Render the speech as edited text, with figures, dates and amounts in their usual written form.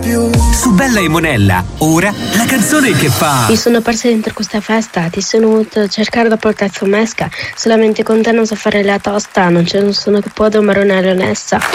più. Su Bella e Monella, ora la canzone che fa. Mi sono persa dentro questa festa, ti sono venuto a cercare da portare mesca, solamente con te non so fare la tosta, non ce ne sono che può domare una leonessa.